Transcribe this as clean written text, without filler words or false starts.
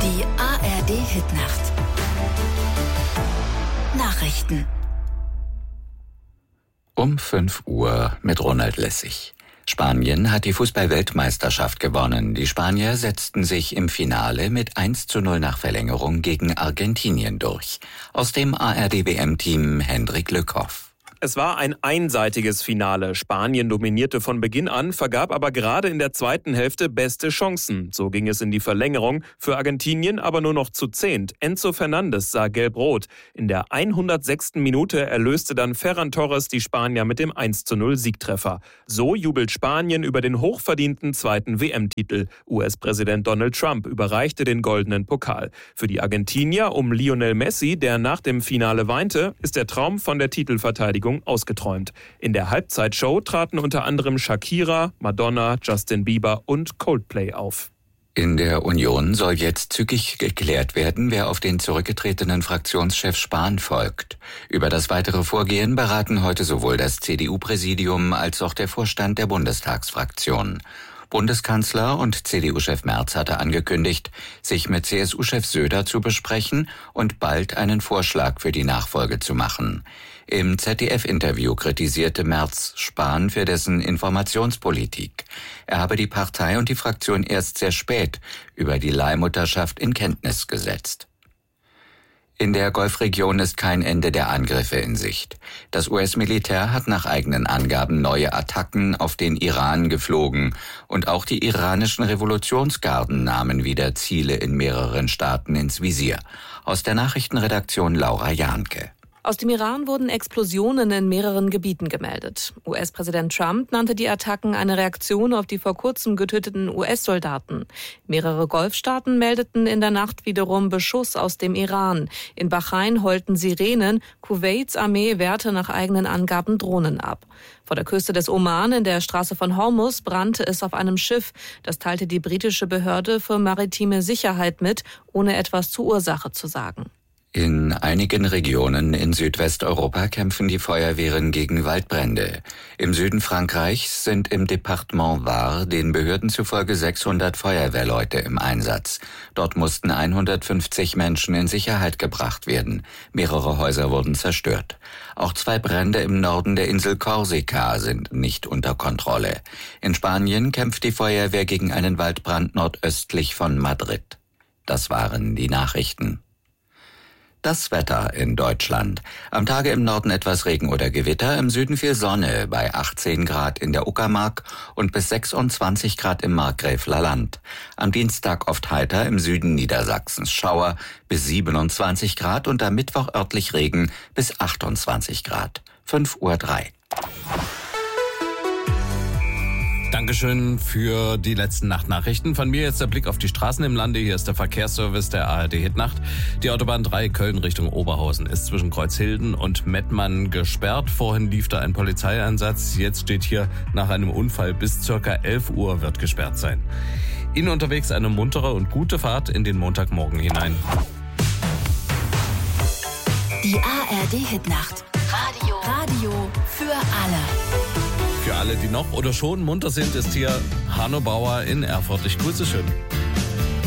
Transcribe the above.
Die ARD-Hitnacht. Nachrichten. Um 5 Uhr mit Ronald Lessig. Spanien hat die Fußball-Weltmeisterschaft gewonnen. Die Spanier setzten sich im Finale mit 1:0 nach Verlängerung gegen Argentinien durch. Aus dem ARD-WM-Team Hendrik Lückhoff. Es war ein einseitiges Finale. Spanien dominierte von Beginn an, vergab aber gerade in der zweiten Hälfte beste Chancen. So ging es in die Verlängerung, für Argentinien aber nur noch zu 10. Enzo Fernandes sah gelb-rot. In der 106. Minute erlöste dann Ferran Torres die Spanier mit dem 1:0 Siegtreffer. So jubelt Spanien über den hochverdienten zweiten WM-Titel. US-Präsident Donald Trump überreichte den goldenen Pokal. Für die Argentinier um Lionel Messi, der nach dem Finale weinte, ist der Traum von der Titelverteidigung ausgeträumt. In der Halbzeitshow traten unter anderem Shakira, Madonna, Justin Bieber und Coldplay auf. In der Union soll jetzt zügig geklärt werden, wer auf den zurückgetretenen Fraktionschef Spahn folgt. Über das weitere Vorgehen beraten heute sowohl das CDU-Präsidium als auch der Vorstand der Bundestagsfraktion. Bundeskanzler und CDU-Chef Merz hatte angekündigt, sich mit CSU-Chef Söder zu besprechen und bald einen Vorschlag für die Nachfolge zu machen. Im ZDF-Interview kritisierte Merz Spahn für dessen Informationspolitik. Er habe die Partei und die Fraktion erst sehr spät über die Leihmutterschaft in Kenntnis gesetzt. In der Golfregion ist kein Ende der Angriffe in Sicht. Das US-Militär hat nach eigenen Angaben neue Attacken auf den Iran geflogen und auch die iranischen Revolutionsgarden nahmen wieder Ziele in mehreren Staaten ins Visier. Aus der Nachrichtenredaktion Laura Jahnke. Aus dem Iran wurden Explosionen in mehreren Gebieten gemeldet. US-Präsident Trump nannte die Attacken eine Reaktion auf die vor kurzem getöteten US-Soldaten. Mehrere Golfstaaten meldeten in der Nacht wiederum Beschuss aus dem Iran. In Bahrain heulten Sirenen, Kuwaits Armee wehrte nach eigenen Angaben Drohnen ab. Vor der Küste des Oman in der Straße von Hormuz brannte es auf einem Schiff. Das teilte die britische Behörde für maritime Sicherheit mit, ohne etwas zur Ursache zu sagen. In einigen Regionen in Südwesteuropa kämpfen die Feuerwehren gegen Waldbrände. Im Süden Frankreichs sind im Departement Var den Behörden zufolge 600 Feuerwehrleute im Einsatz. Dort mussten 150 Menschen in Sicherheit gebracht werden. Mehrere Häuser wurden zerstört. Auch 2 Brände im Norden der Insel Korsika sind nicht unter Kontrolle. In Spanien kämpft die Feuerwehr gegen einen Waldbrand nordöstlich von Madrid. Das waren die Nachrichten. Das Wetter in Deutschland. Am Tage im Norden etwas Regen oder Gewitter, im Süden viel Sonne bei 18 Grad in der Uckermark und bis 26 Grad im Markgräfler Land. Am Dienstag oft heiter, im Süden Niedersachsens Schauer bis 27 Grad und am Mittwoch örtlich Regen bis 28 Grad. 5:03 Uhr. Dankeschön für die letzten Nachtnachrichten. Von mir jetzt der Blick auf die Straßen im Lande. Hier ist der Verkehrsservice der ARD-Hitnacht. Die Autobahn 3 Köln Richtung Oberhausen ist zwischen Kreuzhilden und Mettmann gesperrt. Vorhin lief da ein Polizeieinsatz. Jetzt steht hier nach einem Unfall bis ca. 11 Uhr wird gesperrt sein. Ihnen unterwegs eine muntere und gute Fahrt in den Montagmorgen hinein. Die ARD-Hitnacht. Radio für alle. Für alle, die noch oder schon munter sind, ist hier Hanno Bauer in Erfurt. Ich grüße schön.